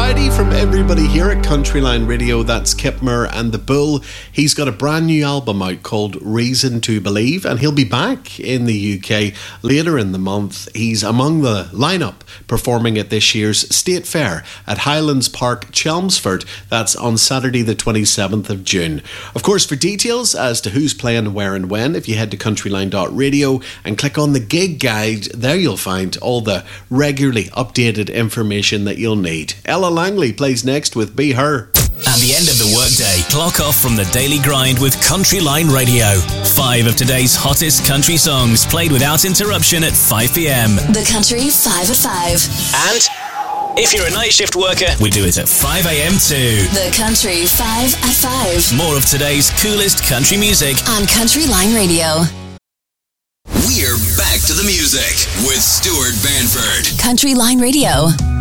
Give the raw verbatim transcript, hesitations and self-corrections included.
Friday from everybody here at Countryline Radio. That's Kip Moore and the Bull. He's got a brand new album out called Reason to Believe, and he'll be back in the U K later in the month. He's among the lineup performing at this year's State Fair at Highlands Park, Chelmsford. That's on Saturday the twenty-seventh of June. Of course, for details as to who's playing where and when, if you head to countryline dot radio and click on the gig guide, there you'll find all the regularly updated information that you'll need. Ella Langley plays next with Be Her. At the end of the workday, clock off from the daily grind with Countryline Radio. Five of today's hottest country songs played without interruption at five p.m. The Country five at five. And if you're a night shift worker, we do it at five a.m. too. The Country five at five. More of today's coolest country music on Countryline Radio. We're back to the music with Stuart Banford. Countryline Radio.